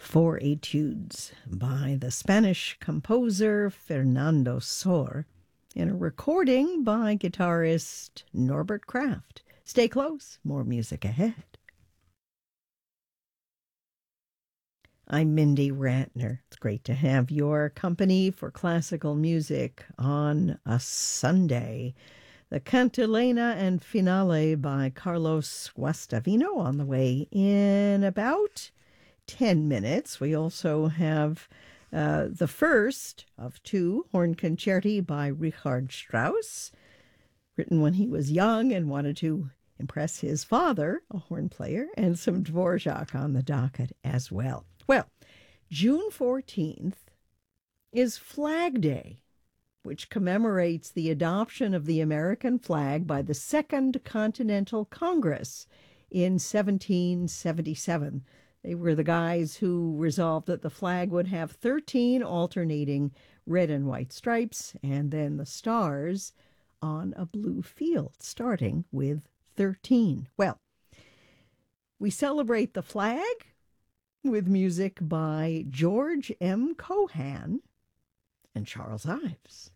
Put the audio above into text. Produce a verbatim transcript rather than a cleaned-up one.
Four Etudes by the Spanish composer Fernando Sor in a recording by guitarist Norbert Kraft. Stay close, more music ahead. I'm Mindy Ratner. It's great to have your company for classical music on a Sunday. The Cantilena and Finale by Carlos Guastavino on the way in about ten minutes. We also have uh, the first of two horn concerti by Richard Strauss, written when he was young and wanted to impress his father, a horn player, and some Dvorak on the docket as well. Well, June fourteenth is Flag Day, which commemorates the adoption of the American flag by the Second Continental Congress in seventeen seventy-seven. They were the guys who resolved that the flag would have thirteen alternating red and white stripes and then the stars on a blue field, starting with thirteen. Well, we celebrate the flag with music by George M. Cohan and Charles Ives.